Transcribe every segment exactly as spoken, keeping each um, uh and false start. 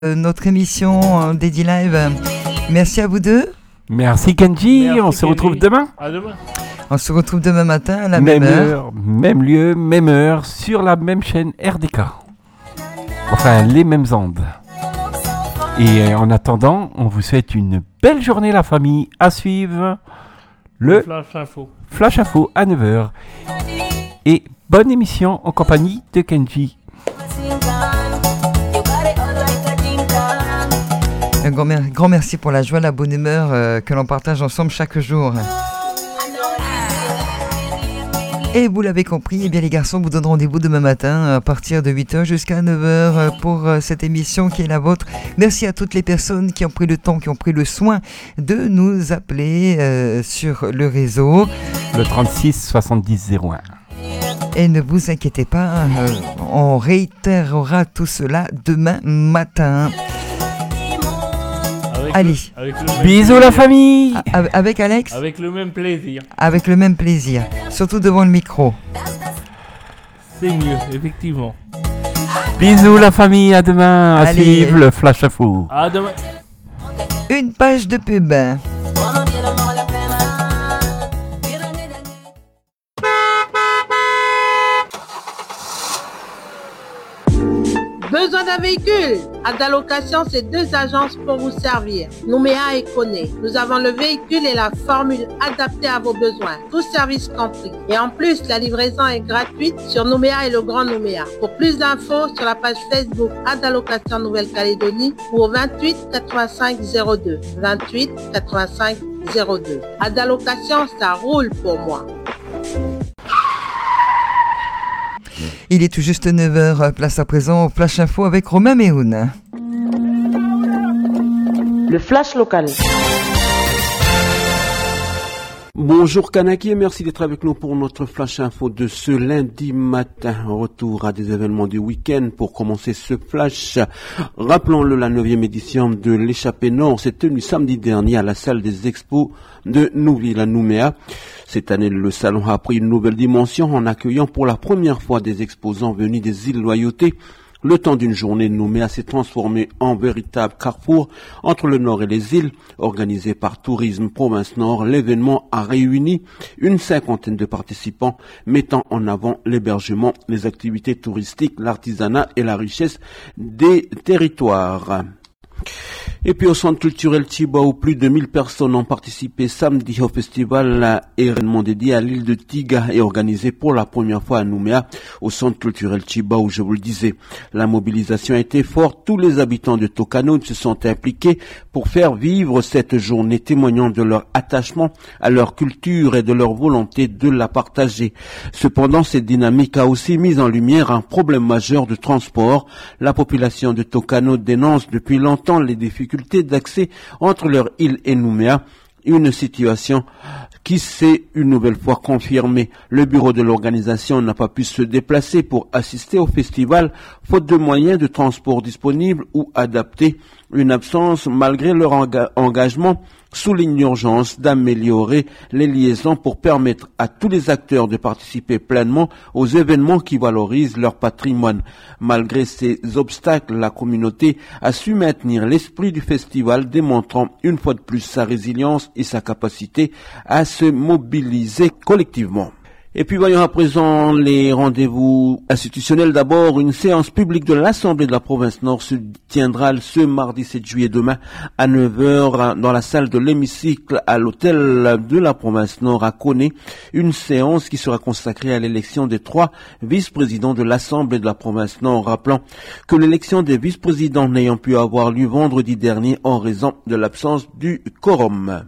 Notre émission euh, Dédi Live. Merci à vous deux. Merci Kenji, Merci on se Kenji. retrouve demain. À demain. On se retrouve demain matin à la même, Même heure. heure, même lieu, même heure, sur la même chaîne R D K. Enfin, les mêmes ondes. Et euh, en attendant, on vous souhaite une belle journée la famille. À suivre le Flash Info. Flash Info à neuf heures. Et bonne émission en compagnie de Kenji. Un grand, mer- grand merci pour la joie, la bonne humeur euh, que l'on partage ensemble chaque jour. Et vous l'avez compris, eh bien les garçons vous donnent rendez-vous demain matin à partir de huit heures jusqu'à neuf heures pour euh, cette émission qui est la vôtre. Merci à toutes les personnes qui ont pris le temps, qui ont pris le soin de nous appeler euh, sur le réseau. Le trente-six soixante-dix zéro un. Et ne vous inquiétez pas, euh, on réitérera tout cela demain matin. Avec Allez. Le, avec le même Bisous la plaisir. famille. A- Avec Alex, Avec le même plaisir. avec le même plaisir, surtout devant le micro. C'est mieux, effectivement. Bisous la famille, à demain. À Allez. suivre le Flash Info. À demain. Une page de pub. Besoin d'un véhicule? Adalocation, c'est deux agences pour vous servir. Nouméa et Koné. Nous avons le véhicule et la formule adaptée à vos besoins. Tout service compris. Et en plus, la livraison est gratuite sur Nouméa et le Grand Nouméa. Pour plus d'infos, sur la page Facebook Adalocation Nouvelle-Calédonie ou au vingt-huit quatre-vingt-cinq zéro deux. vingt-huit quatre-vingt-cinq zéro deux. Adalocation, ça roule pour moi. Il est tout juste neuf heures, place à présent au Flash Info avec Romain Méhoun. Le flash local. Bonjour Kanaki et merci d'être avec nous pour notre flash info de ce lundi matin. Retour à des événements du week-end pour commencer ce flash. Rappelons-le, la neuvième édition de l'échappée Nord s'est tenue samedi dernier à la salle des expos de Nouville à Nouméa. Cette année, le salon a pris une nouvelle dimension en accueillant pour la première fois des exposants venus des îles Loyauté. Le temps d'une journée, Nouméa s'est transformé en véritable carrefour entre le Nord et les îles. Organisé par Tourisme Province Nord, l'événement a réuni une cinquantaine de participants, mettant en avant l'hébergement, les activités touristiques, l'artisanat et la richesse des territoires. Et puis au centre culturel Chiba, où plus de mille personnes ont participé samedi au festival événement dédié à l'île de Tiga et organisé pour la première fois à Nouméa, au centre culturel Chiba, où je vous le disais, la mobilisation a été forte. Tous les habitants de Tokano se sont impliqués pour faire vivre cette journée, témoignant de leur attachement à leur culture et de leur volonté de la partager. Cependant, cette dynamique a aussi mis en lumière un problème majeur de transport. La population de Tokano dénonce depuis longtemps les difficultés d'accès entre leur île et Nouméa, une situation qui s'est une nouvelle fois confirmée. Le bureau de l'organisation n'a pas pu se déplacer pour assister au festival, faute de moyens de transport disponibles ou adaptés. Une absence malgré leur enga- engagement souligne l'urgence d'améliorer les liaisons pour permettre à tous les acteurs de participer pleinement aux événements qui valorisent leur patrimoine. Malgré ces obstacles, la communauté a su maintenir l'esprit du festival, démontrant une fois de plus sa résilience et sa capacité à se mobiliser collectivement. Et puis voyons à présent les rendez-vous institutionnels. D'abord, une séance publique de l'Assemblée de la Province Nord se tiendra ce mardi sept juillet demain à neuf heures dans la salle de l'hémicycle à l'hôtel de la Province Nord à Koné. Une séance qui sera consacrée à l'élection des trois vice-présidents de l'Assemblée de la Province Nord, rappelant que l'élection des vice-présidents n'ayant pu avoir lieu vendredi dernier en raison de l'absence du quorum.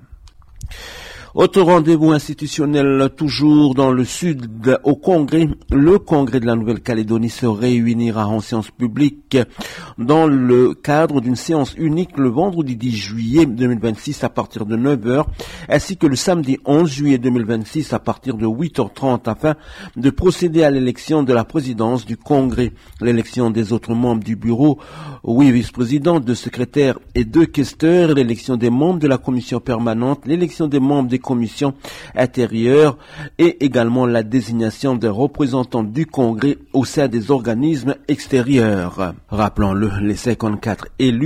Autre rendez-vous institutionnel, toujours dans le sud, au Congrès. Le Congrès de la Nouvelle-Calédonie se réunira en séance publique dans le cadre d'une séance unique le vendredi dix juillet deux mille vingt-six à partir de neuf heures, ainsi que le samedi onze juillet deux mille vingt-six à partir de huit heures trente, afin de procéder à l'élection de la présidence du Congrès, l'élection des autres membres du bureau, huit vice-présidents, deux secrétaires et deux questeurs, l'élection des membres de la commission permanente, l'élection des membres des commissions intérieures et également la désignation des représentants du Congrès au sein des organismes extérieurs. Rappelons-le, les cinquante-quatre élus